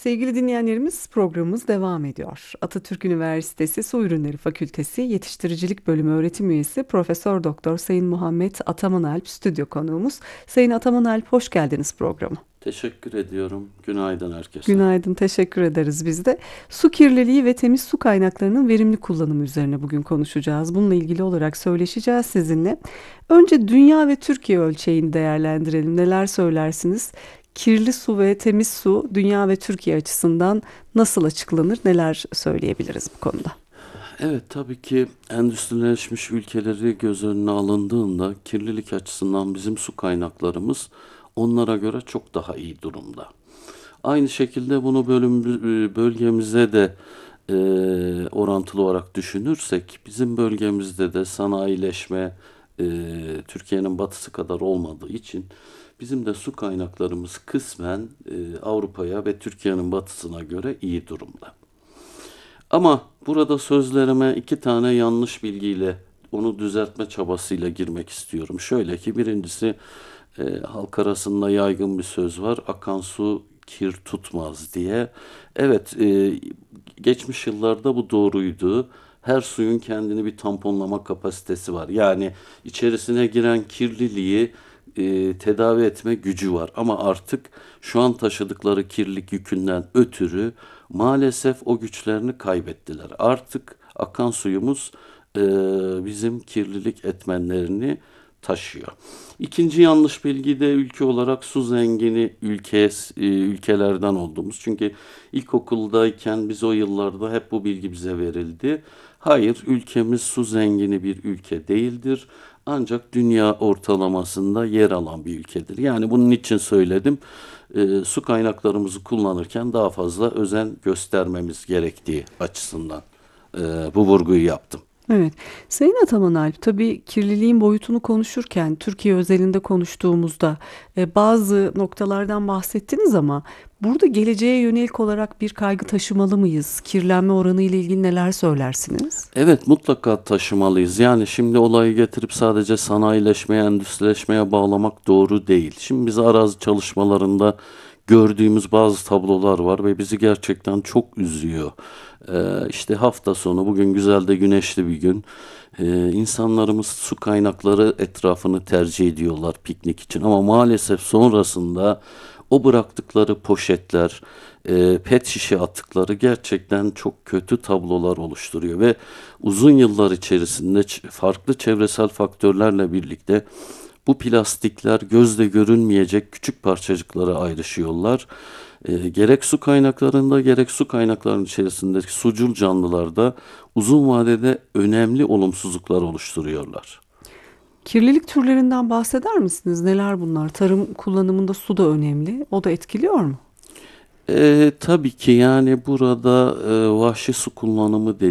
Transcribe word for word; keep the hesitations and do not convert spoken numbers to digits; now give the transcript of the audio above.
Sevgili dinleyenlerimiz programımız devam ediyor. Atatürk Üniversitesi Su Ürünleri Fakültesi Yetiştiricilik Bölümü öğretim üyesi Profesör Doktor Sayın Muhammed Atamanalp stüdyo konuğumuz. Sayın Atamanalp, hoş geldiniz programa. Teşekkür ediyorum. Günaydın herkese. Günaydın, teşekkür ederiz biz de. Su kirliliği ve temiz su kaynaklarının verimli kullanımı üzerine bugün konuşacağız. Bununla ilgili olarak söyleşeceğiz sizinle. Önce dünya ve Türkiye ölçeğini değerlendirelim. Neler söylersiniz? Kirli su ve temiz su dünya ve Türkiye açısından nasıl açıklanır? Neler söyleyebiliriz bu konuda? Evet, tabii ki endüstrileşmiş ülkeleri göz önüne alındığında kirlilik açısından bizim su kaynaklarımız onlara göre çok daha iyi durumda. Aynı şekilde bunu bölüm bölgemize de e, orantılı olarak düşünürsek bizim bölgemizde de sanayileşme e, Türkiye'nin batısı kadar olmadığı için bizim de su kaynaklarımız kısmen e, Avrupa'ya ve Türkiye'nin batısına göre iyi durumda. Ama burada sözlerime iki tane yanlış bilgiyle onu düzeltme çabasıyla girmek istiyorum. Şöyle ki birincisi e, halk arasında yaygın bir söz var. Akan su kir tutmaz diye. Evet, e, geçmiş yıllarda bu doğruydu. Her suyun kendini bir tamponlama kapasitesi var. Yani içerisine giren kirliliği e, tedavi etme gücü var. Ama artık şu an taşıdıkları kirlilik yükünden ötürü maalesef o güçlerini kaybettiler. Artık akan suyumuz e, bizim kirlilik etmenlerini taşıyor. İkinci yanlış bilgi de ülke olarak su zengini ülke, e, ülkelerden olduğumuz. Çünkü ilkokuldayken biz o yıllarda hep bu bilgi bize verildi. Hayır, ülkemiz su zengini bir ülke değildir. Ancak dünya ortalamasında yer alan bir ülkedir. Yani bunun için söyledim. E, su kaynaklarımızı kullanırken daha fazla özen göstermemiz gerektiği açısından e, bu vurguyu yaptım. Evet. Sayın Atamanalp, tabii kirliliğin boyutunu konuşurken Türkiye özelinde konuştuğumuzda e, bazı noktalardan bahsettiniz ama burada geleceğe yönelik olarak bir kaygı taşımalı mıyız? Kirlenme oranı ile ilgili neler söylersiniz? Evet, mutlaka taşımalıyız. Yani şimdi olayı getirip sadece sanayileşmeye, endüstrileşmeye bağlamak doğru değil. Şimdi biz arazi çalışmalarında gördüğümüz bazı tablolar var ve bizi gerçekten çok üzüyor. Ee, işte hafta sonu, bugün güzel de güneşli bir gün. Ee, insanlarımız su kaynakları etrafını tercih ediyorlar piknik için. Ama maalesef sonrasında o bıraktıkları poşetler, e, pet şişe atıkları gerçekten çok kötü tablolar oluşturuyor ve uzun yıllar içerisinde ç- farklı çevresel faktörlerle birlikte bu plastikler gözle görünmeyecek küçük parçacıklara ayrışıyorlar. E, gerek su kaynaklarında gerek su kaynaklarının içerisindeki sucul canlılarda uzun vadede önemli olumsuzluklar oluşturuyorlar. Kirlilik türlerinden bahseder misiniz? Neler bunlar? Tarım kullanımında su da önemli. O da etkiliyor mu? E, tabii ki yani burada e, vahşi su kullanımı